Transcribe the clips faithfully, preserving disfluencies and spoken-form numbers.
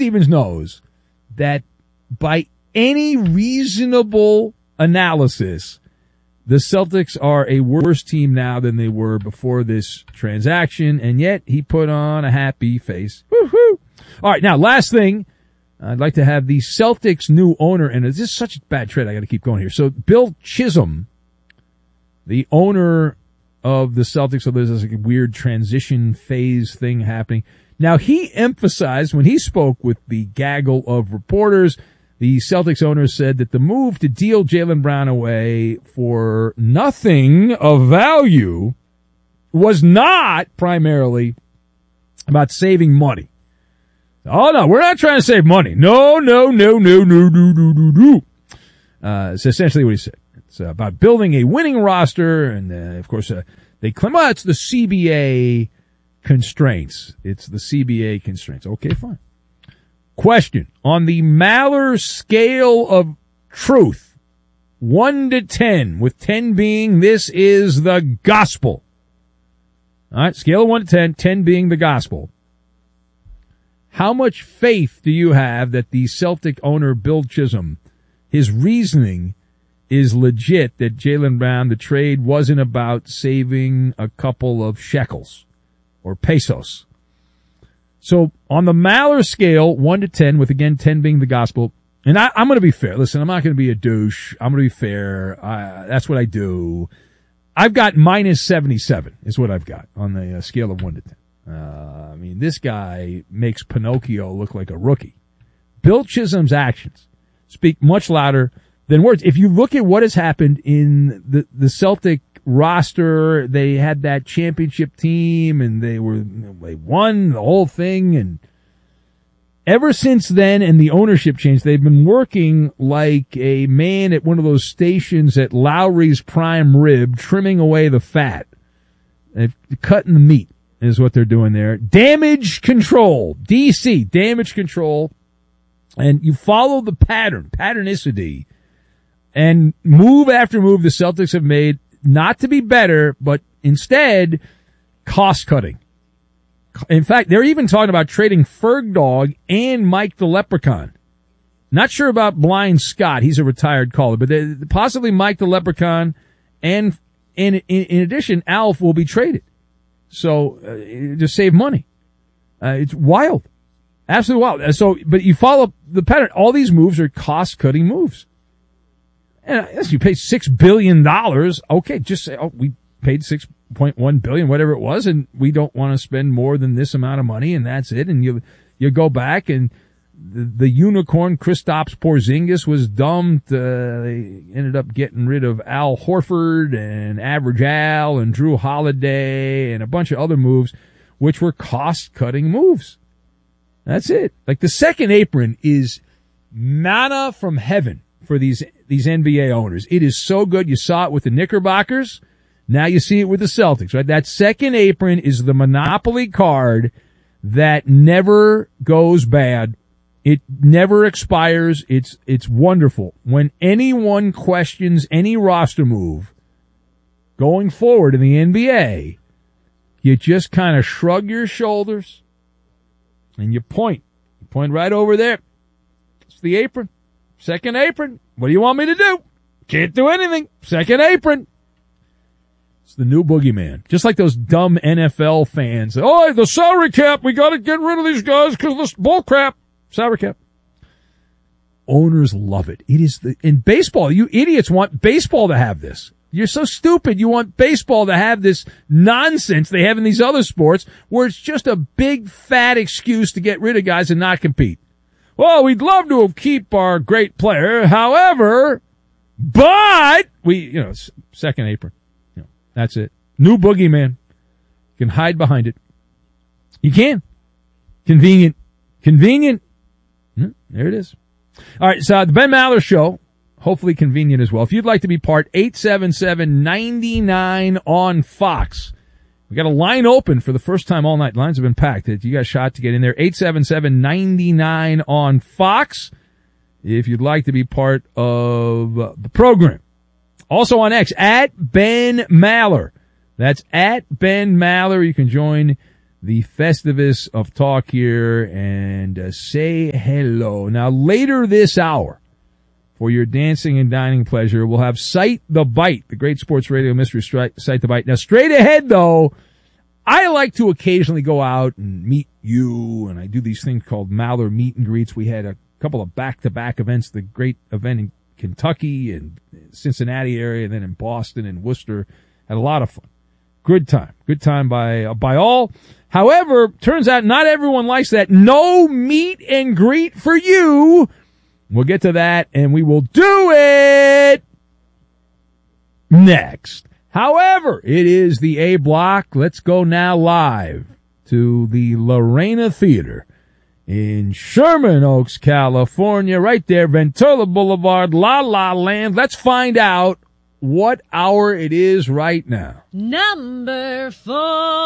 Stevens knows that by any reasonable analysis, the Celtics are a worse team now than they were before this transaction, and yet he put on a happy face. Woo-hoo. All right, now, last thing. I'd like to have the Celtics' new owner, and this is such a bad trade, I got to keep going here. So Bill Chisholm, the owner of the Celtics, so there's this weird transition phase thing happening. Now, he emphasized when he spoke with the gaggle of reporters, the Celtics owner said that the move to deal Jaylen Brown away for nothing of value was not primarily about saving money. Oh, no, we're not trying to save money. No, no, no, no, no, no, no, no, no. Uh, it's essentially what he said. It's about building a winning roster, and, uh, of course, uh, they claim, oh, it's the C B A constraints. It's the C B A constraints. Okay, fine. Question. On the Maller scale of truth, one to ten, with ten being this is the gospel. All right, scale of one to ten, ten being the gospel. How much faith do you have that the Celtic owner, Bill Chisholm, his reasoning is legit, that Jaylen Brown, the trade wasn't about saving a couple of shekels or pesos? So on the Maller scale, one to ten, with, again, ten being the gospel, and I, I'm going to be fair. Listen, I'm not going to be a douche. I'm going to be fair. Uh, that's what I do. I've got minus seventy-seven is what I've got on the uh, scale of one to ten. Uh, I mean, this guy makes Pinocchio look like a rookie. Bill Chisholm's actions speak much louder than words. If you look at what has happened in the, the Celtic roster, they had that championship team and they were, they won the whole thing. And ever since then, and the ownership change, they've been working like a man at one of those stations at Lowry's Prime Rib, trimming away the fat. They're cutting the meat. Is what they're doing there. Damage control. D C, damage control. And you follow the pattern, patternicity, and move after move the Celtics have made, not to be better, but instead cost cutting. In fact, they're even talking about trading Ferg Dog and Mike the Leprechaun. Not sure about Blind Scott. He's a retired caller, but they, possibly Mike the Leprechaun, and, and in, in addition, Alf will be traded. So, uh, to save money. Uh, it's wild. Absolutely wild. So, but you follow the pattern. All these moves are cost-cutting moves. And yes, you pay six billion dollars. Okay, just say, oh, we paid six point one billion dollars, whatever it was, and we don't want to spend more than this amount of money, and that's it. And you, you go back, and the, the unicorn Kristaps Porzingis was dumped. Uh, they ended up getting rid of Al Horford and Average Al and Drew Holiday and a bunch of other moves, which were cost-cutting moves. That's it. Like, the second apron is manna from heaven for these these N B A owners. It is so good. You saw it with the Knickerbockers. Now you see it with the Celtics, right? That second apron is the monopoly card that never goes bad. It never expires. It's, it's wonderful. When anyone questions any roster move going forward in the N B A, you just kind of shrug your shoulders and you point. You point right over there. It's the apron. Second apron. What do you want me to do? Can't do anything. Second apron. It's the new boogeyman. Just like those dumb N F L fans. Oh, the salary cap. We got to get rid of these guys because of this bull crap. Salary cap. Owners love it. It is the, in baseball, you idiots want baseball to have this. You're so stupid. You want baseball to have this nonsense they have in these other sports where it's just a big fat excuse to get rid of guys and not compete. Well, we'd love to keep our great player. However, but we, you know, second apron. You know, that's it. New boogeyman. You can hide behind it. You can. Convenient. Convenient. There it is. All right, so the Ben Maller Show, hopefully convenient as well. If you'd like to be part, eight seven seven, nine nine on Fox. We got a line open for the first time all night. Lines have been packed. You got a shot to get in there. eight seven seven, nine nine on Fox if you'd like to be part of the program. Also on X, at Ben Maller. That's at Ben Maller. You can join the Festivus of talk here and uh, say hello. Now, later this hour, for your dancing and dining pleasure, we'll have Cite the Bite, the great sports radio mystery stri- Cite the Bite. Now, straight ahead, though, I like to occasionally go out and meet you, and I do these things called Maller meet and greets. We had a couple of back-to-back events, the great event in Kentucky and Cincinnati area, and then in Boston and Worcester. Had a lot of fun. Good time. Good time by uh, by all. However, turns out not everyone likes that. No meet and greet for you. We'll get to that, and we will do it next. However, it is the A block. Let's go now live to the Lorena Theater in Sherman Oaks, California, right there, Ventura Boulevard, La La Land. Let's find out what hour it is right now. Number four.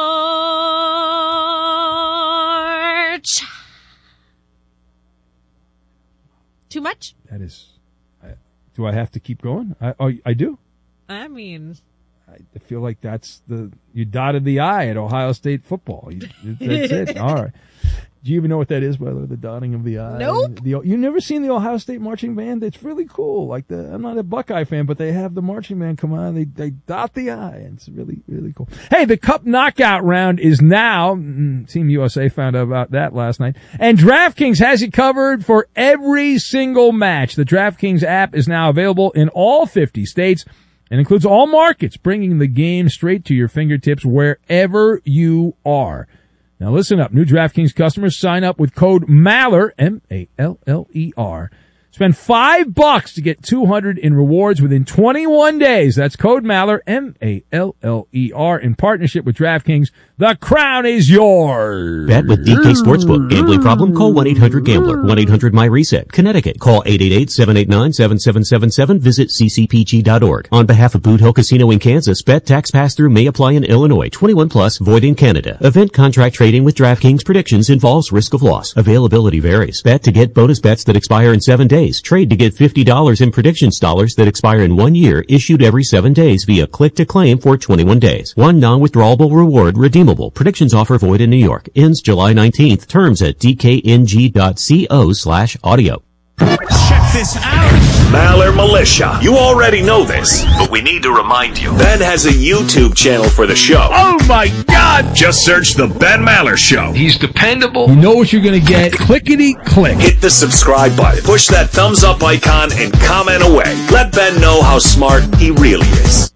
Too much? That is, I, do I have to keep going? I, oh, I do? I mean, I feel like that's the, you dotted the I at Ohio State football. You, that's it. All right. Do you even know what that is, by the way, the dotting of the I? Nope. The, you've never seen the Ohio State marching band? It's really cool. Like the, I'm not a Buckeye fan, but they have the marching band come on. They, they dot the I, and it's really, really cool. Hey, the Cup knockout round is now, Team U S A found out about that last night, and DraftKings has you covered for every single match. The DraftKings app is now available in all fifty states and includes all markets, bringing the game straight to your fingertips wherever you are. Now listen up. New DraftKings customers sign up with code Maller, M A L L E R. Spend five bucks to get two hundred in rewards within twenty-one days. That's code Maller, M A L L E R, in partnership with DraftKings. The crown is yours. Bet with D K Sportsbook. Gambling problem? Call one eight hundred gambler. one eight hundred my reset. Connecticut. Call eight eight eight, seven eight nine, seven seven seven seven. Visit c c p g dot org. On behalf of Boot Hill Casino in Kansas, bet tax pass-through may apply in Illinois. twenty-one plus, void in Canada. Event contract trading with DraftKings predictions involves risk of loss. Availability varies. Bet to get bonus bets that expire in seven days. Trade to get fifty dollars in predictions dollars that expire in one year, issued every seven days via click to claim for twenty-one days. One non-withdrawable reward redeemable. Predictions offer void in New York. Ends July nineteenth. Terms at d k n g dot co slash audio. Check this out. Maller Militia. You already know this, but we need to remind you. Ben has a YouTube channel for the show. Oh my God! Just search The Ben Maller Show. He's dependable. You know what you're going to get. Clickety click. Hit the subscribe button. Push that thumbs up icon and comment away. Let Ben know how smart he really is.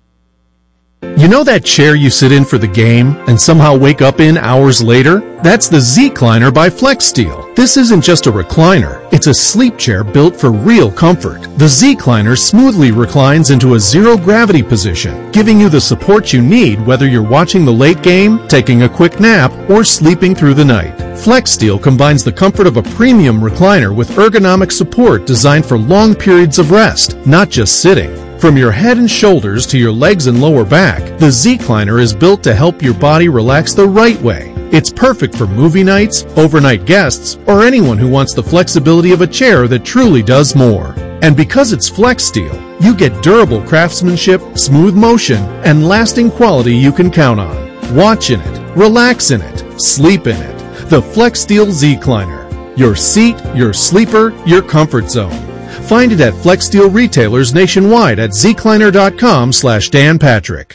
You know that chair you sit in for the game and somehow wake up in hours later? That's the Z-Cliner by FlexSteel. This isn't just a recliner. It's a sleep chair built for real comfort. The Z-Cliner smoothly reclines into a zero-gravity position, giving you the support you need whether you're watching the late game, taking a quick nap, or sleeping through the night. FlexSteel combines the comfort of a premium recliner with ergonomic support designed for long periods of rest, not just sitting. From your head and shoulders to your legs and lower back, the Z-Cliner is built to help your body relax the right way. It's perfect for movie nights, overnight guests, or anyone who wants the flexibility of a chair that truly does more. And because it's FlexSteel, you get durable craftsmanship, smooth motion, and lasting quality you can count on. Watch in it, relax in it, sleep in it. The FlexSteel Z-Cliner. Your seat, your sleeper, your comfort zone. Find it at FlexSteel retailers nationwide at zcliner.com slash Dan Patrick.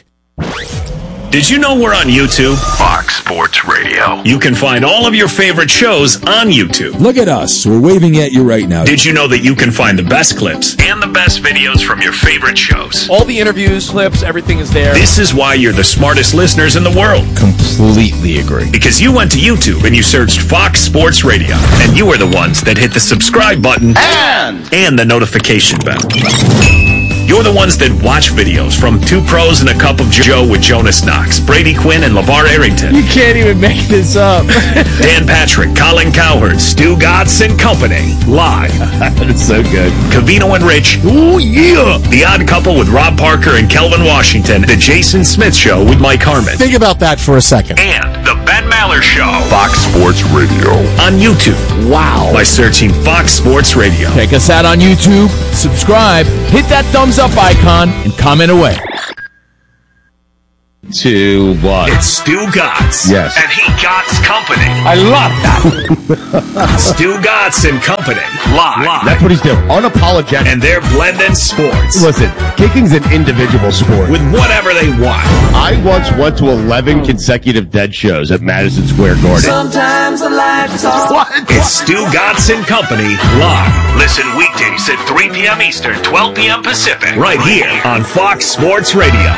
Did you know we're on YouTube? Fox Sports Radio. You can find all of your favorite shows on YouTube. Look at us. We're waving at you right now. Did you know that you can find the best clips and the best videos from your favorite shows? All the interviews, clips, everything is there. This is why you're the smartest listeners in the world. Completely agree. Because you went to YouTube and you searched Fox Sports Radio, and you were the ones that hit the subscribe button and, and the notification bell. You're the ones that watch videos from Two Pros and a Cup of Joe with Jonas Knox, Brady Quinn, and LeVar Arrington. You can't even make this up. Dan Patrick, Colin Cowherd, Stu Gatz and Company. Live. That's so good. Cavino and Rich. Ooh, yeah. The Odd Couple with Rob Parker and Kelvin Washington. The Jason Smith Show with Mike Harmon. Think about that for a second. And The Ben Maller Show. Fox Sports Radio. On YouTube. Wow. By searching Fox Sports Radio. Check us out on YouTube. Subscribe. Hit that thumbs up icon and comment away. Two, one. It's Stu Gotts. Yes. And he Gotts Company. I love that. Stu Gotts and Company. Live. Live. That's what he's doing. Unapologetic. And they're blending sports. Listen, kicking's an individual sport. With whatever they want. I once went to eleven consecutive dead shows at Madison Square Garden. Sometimes the lights off. What? It's Stu Gotts and Company live. Listen weekdays at three p.m. Eastern, twelve p.m. Pacific. Right here on Fox Sports Radio.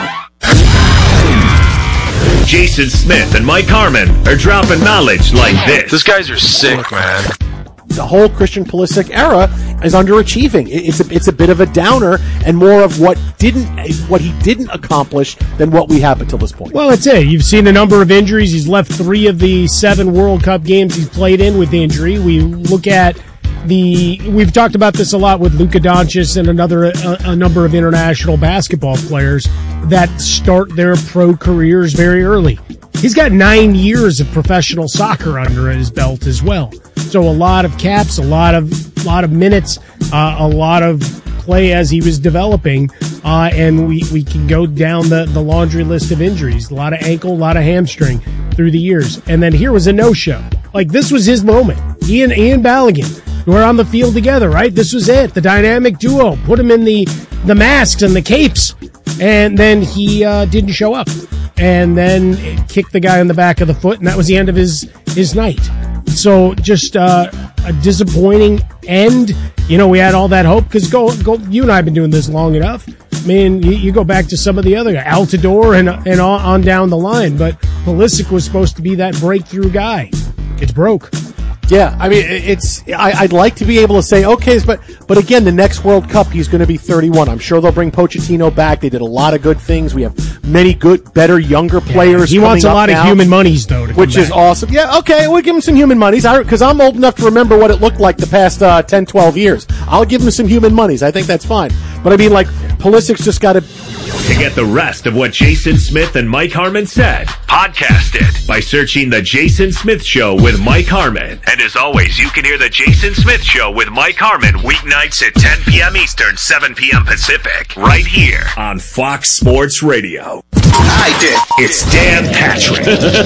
Jason Smith and Mike Harmon are dropping knowledge like this. These guys are sick, man. The whole Christian Pulisic era is underachieving. It's a, it's a bit of a downer and more of what didn't what he didn't accomplish than what we have until this point. Well, that's it. You've seen a number of injuries. He's left three of the seven World Cup games he's played in with injury. We look at the we've talked about this a lot with Luka Doncic and another a, a number of international basketball players that start their pro careers very early. He's got nine years of professional soccer under his belt as well. So a lot of caps, a lot of lot of minutes, uh, a lot of play as he was developing, uh, and we, we can go down the, the laundry list of injuries. A lot of ankle, a lot of hamstring through the years. And then here was a no-show. Like, this was his moment. He and Ian Balogun were on the field together, right? This was it. The dynamic duo. Put him in the, the masks and the capes. And then he uh, didn't show up. And then it kicked the guy in the back of the foot, and that was the end of his, his night. So just uh, a disappointing end. You know, we had all that hope because go, go. You and I have been doing this long enough. I mean, you, you go back to some of the other guys, Altidore and and on, on down the line. But Pulisic was supposed to be that breakthrough guy. It's broke. Yeah, I mean, it's. I, I'd like to be able to say, okay, but but again, the next World Cup, he's going to be thirty-one. I'm sure they'll bring Pochettino back. They did a lot of good things. We have many good, better, younger players. Yeah, he wants a lot now, of human monies, though, to which come is back. awesome. Yeah, okay, we'll give him some human monies because I'm old enough to remember what it looked like the past uh, ten, twelve years. I'll give him some human monies. I think that's fine. But I mean, like, Pulisic's just got to. To get the rest of what Jason Smith and Mike Harmon said, podcast it by searching The Jason Smith Show with Mike Harmon. And as always, you can hear The Jason Smith Show with Mike Harmon weeknights at ten p.m. Eastern, seven p.m. Pacific, right here on Fox Sports Radio. I did. It's Dan Patrick.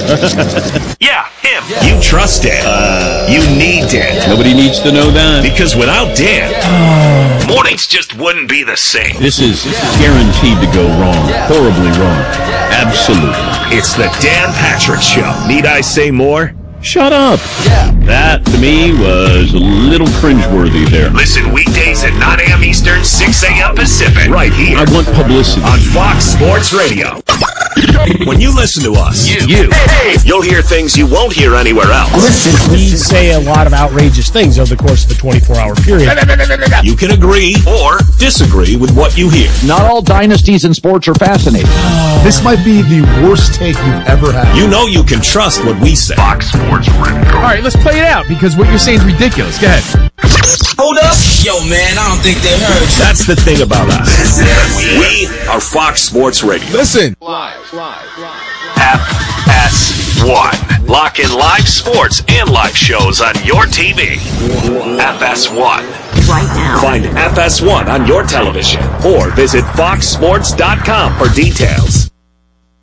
Yeah, him. You trust Dan. Uh, you need Dan. Nobody needs to know that. Because without Dan, mornings just wouldn't be the same. This is guaranteed to go wrong. Horribly wrong. Absolutely. It's the Dan Patrick Show. Need I say more? Shut up. That, to me, was a little cringeworthy there. Listen weekdays at nine a.m. Eastern, six a.m. Pacific. Right here. I want publicity. On Fox Sports Radio. When you listen to us, you, you you'll hear things you won't hear anywhere else. We say a lot of outrageous things over the course of the twenty-four hour period. You can agree or disagree with what you hear. Not all dynasties in sports are fascinating. This might be the worst take you've ever had. You know you can trust what we say. Fox Sports Radio. All right, let's play it out because what you're saying is ridiculous. Go ahead. Hold up. Yo, man, I don't think they heard. That's the thing about us. We are Fox Sports Radio. Listen. Live, live, live. F S one. Lock in live sports and live shows on your T V. F S one. Right now. Find F S one on your television or visit fox sports dot com for details.